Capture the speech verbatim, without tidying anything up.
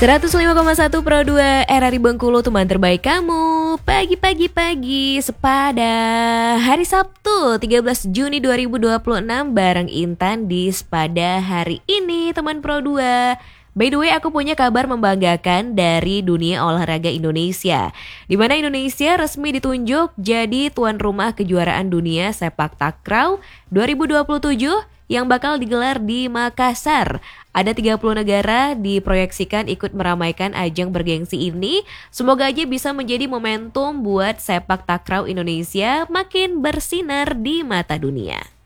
seratus lima koma satu Pro dua R R I Bengkulu, teman terbaik kamu. Pagi-pagi-pagi sepada hari Sabtu tiga belas Juni dua ribu dua puluh enam bareng Intan di Sepada hari ini teman Pro dua. By the way, aku punya kabar membanggakan dari dunia olahraga Indonesia, di mana Indonesia resmi ditunjuk jadi tuan rumah kejuaraan dunia sepak takraw dua ribu dua puluh tujuh yang bakal digelar di Makassar. Ada tiga puluh negara diproyeksikan ikut meramaikan ajang bergengsi ini. Semoga aja bisa menjadi momentum buat sepak takraw Indonesia makin bersinar di mata dunia.